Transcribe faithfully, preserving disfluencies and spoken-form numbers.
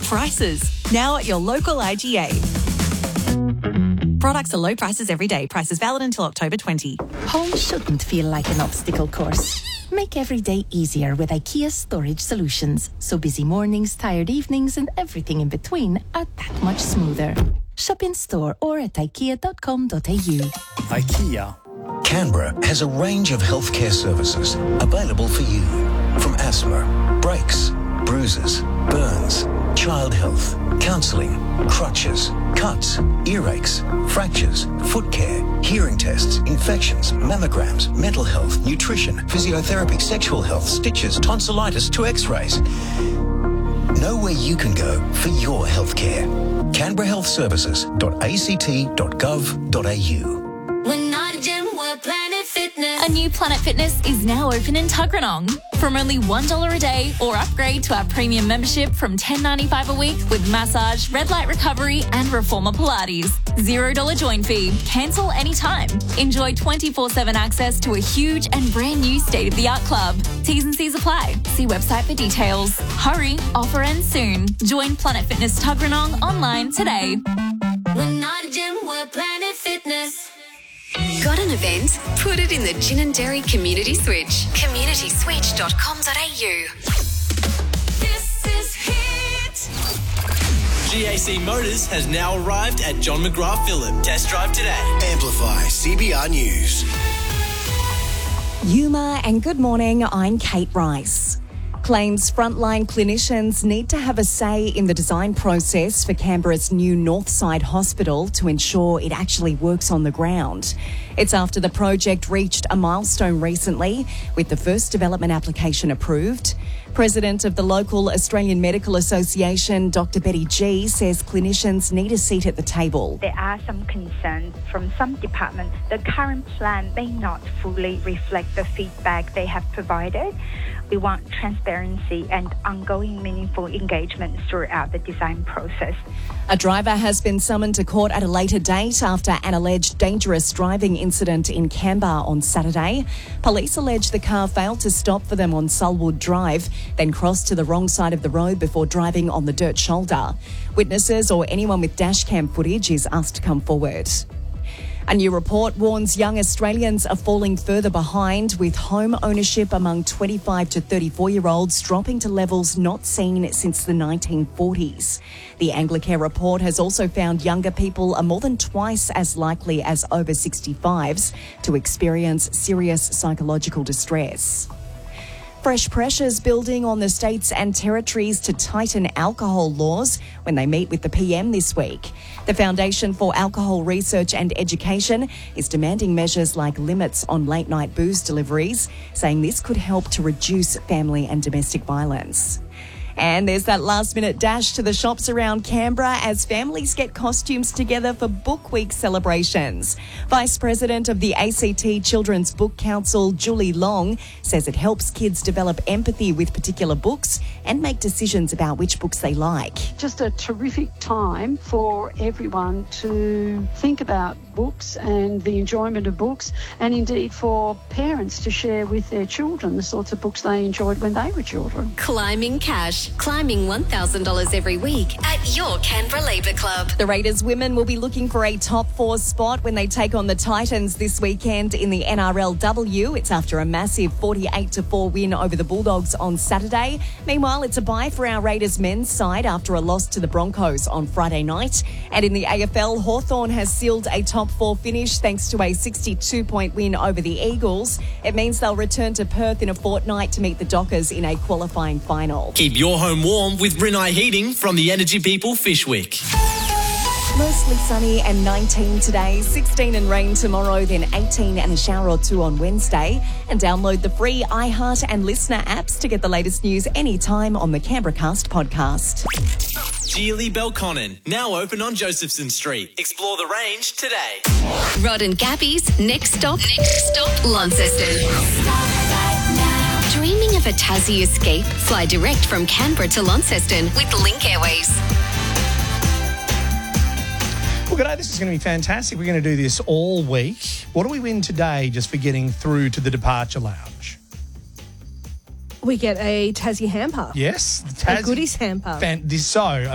prices. Now at your local I G A. Products are low prices every day. Prices valid until October twentieth. Home shouldn't feel like an obstacle course. Make every day easier with IKEA Storage Solutions. So busy mornings, tired evenings and everything in between are that much smoother. Shop in store or at ikea dot com dot a u. IKEA. Canberra has a range of healthcare services available for you. From asthma, breaks, bruises, burns, child health, counselling, crutches, cuts, earaches, fractures, foot care, hearing tests, infections, mammograms, mental health, nutrition, physiotherapy, sexual health, stitches, tonsillitis to x-rays. Know where you can go for your healthcare. canberra health services dot a c t dot gov dot a u. We're not a gym, we're Planet Fitness. A new Planet Fitness is now open in Tuggeranong. From only one dollar a day or upgrade to our premium membership from ten dollars ninety-five a week with massage, red light recovery and reformer Pilates. zero dollars join fee. Cancel anytime. Enjoy twenty-four seven access to a huge and brand new state-of-the-art club. T's and C's apply. See website for details. Hurry, offer ends soon. Join Planet Fitness Tuggeranong online today. We're not a gym, we're Planet Fitness. Got an event? Put it in the Gin and Dairy Community Switch. community switch dot com dot a u. This is Hit. G A C Motors has now arrived at John McGrath Phillip. Test drive today. Amplify C B R News. Yuma and good morning, I'm Kate Rice. Claims frontline clinicians need to have a say in the design process for Canberra's new Northside Hospital to ensure it actually works on the ground. It's after the project reached a milestone recently with the first development application approved. President of the local Australian Medical Association, Doctor Betty G, says clinicians need a seat at the table. There are some concerns from some departments. The current plan may not fully reflect the feedback they have provided. We want transparency and ongoing meaningful engagement throughout the design process. A driver has been summoned to court at a later date after an alleged dangerous driving incident in Canberra on Saturday. Police allege the car failed to stop for them on Sulwood Drive, then crossed to the wrong side of the road before driving on the dirt shoulder. Witnesses or anyone with dashcam footage is asked to come forward. A new report warns young Australians are falling further behind, with home ownership among twenty-five to thirty-four-year-olds dropping to levels not seen since the nineteen forties. The Anglicare report has also found younger people are more than twice as likely as over sixty-fives to experience serious psychological distress. Fresh pressures building on the states and territories to tighten alcohol laws when they meet with the P M this week. The Foundation for Alcohol Research and Education is demanding measures like limits on late-night booze deliveries, saying this could help to reduce family and domestic violence. And there's that last-minute dash to the shops around Canberra as families get costumes together for Book Week celebrations. Vice President of the A C T Children's Book Council, Julie Long, says it helps kids develop empathy with particular books and make decisions about which books they like. Just a terrific time for everyone to think about books and the enjoyment of books, and indeed for parents to share with their children the sorts of books they enjoyed when they were children. Climbing cash. Climbing one thousand dollars every week at your Canberra Labour Club. The Raiders women will be looking for a top four spot when they take on the Titans this weekend in the N R L W. It's after a massive forty-eight to four win over the Bulldogs on Saturday. Meanwhile, it's a bye for our Raiders men's side after a loss to the Broncos on Friday night. And in the A F L, Hawthorn has sealed a top four finish thanks to a sixty-two point win over the Eagles. It means they'll return to Perth in a fortnight to meet the Dockers in a qualifying final. Keep your home warm with Rinnai Heating from the Energy People Fishwick. Mostly sunny and nineteen today, sixteen and rain tomorrow, then eighteen and a shower or two on Wednesday. And download the free iHeart and Listener apps to get the latest news anytime on the Canberra Cast podcast. Geely Belconnen, now open on Josephson Street. Explore the range today. Rod and Gabby's next stop, next stop, Launceston. Dreaming of a Tassie escape? Fly direct from Canberra to Launceston with Link Airways. Well, g'day, this is going to be fantastic. We're going to do this all week. What do we win today just for getting through to the departure lounge? We get a Tassie hamper. Yes. The Tassie, a goodies hamper. Fan, this, so,